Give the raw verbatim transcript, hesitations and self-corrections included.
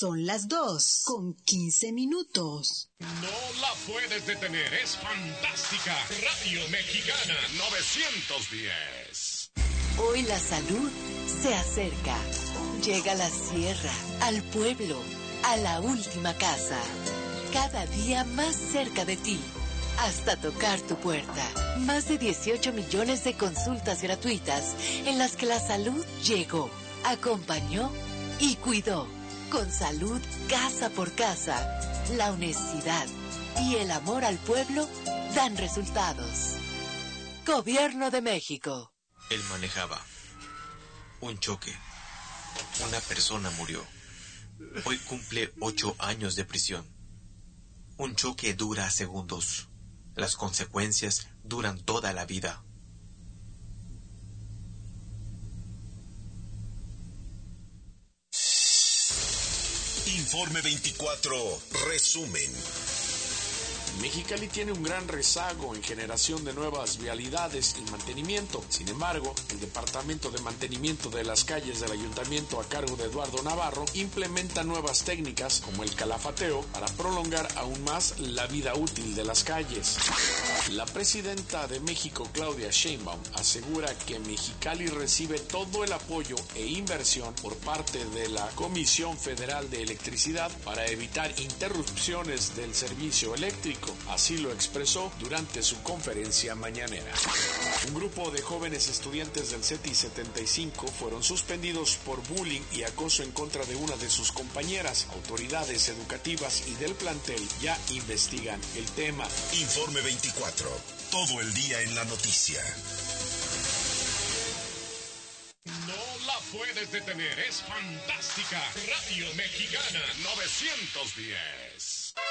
Son las dos con quince minutos. No la puedes detener, es fantástica. Radio Mexicana novecientos diez. Hoy la salud se acerca. Llega a la sierra, al pueblo, a la última casa. Cada día más cerca de ti, hasta tocar tu puerta. Más de dieciocho millones de consultas gratuitas en las que la salud llegó, acompañó y cuidó. Con salud casa por casa, la honestidad y el amor al pueblo dan resultados. Gobierno de México. Él manejaba. Un choque. Una persona murió. Hoy cumple ocho años de prisión. Un choque dura segundos. Las consecuencias duran toda la vida. Informe veinticuatro, resumen. Mexicali tiene un gran rezago en generación de nuevas vialidades y mantenimiento. Sin embargo, el Departamento de Mantenimiento de las Calles del Ayuntamiento, a cargo de Eduardo Navarro, implementa nuevas técnicas como el calafateo para prolongar aún más la vida útil de las calles. La presidenta de México, Claudia Sheinbaum, asegura que Mexicali recibe todo el apoyo e inversión por parte de la Comisión Federal de Electricidad para evitar interrupciones del servicio eléctrico. Así lo expresó durante su conferencia mañanera. Un grupo de jóvenes estudiantes del CETI setenta y cinco fueron suspendidos por bullying y acoso en contra de una de sus compañeras. Autoridades educativas y del plantel ya investigan el tema. Informe veinticuatro. Todo el día en la noticia. No la puedes detener, es fantástica. Radio Mexicana novecientos diez.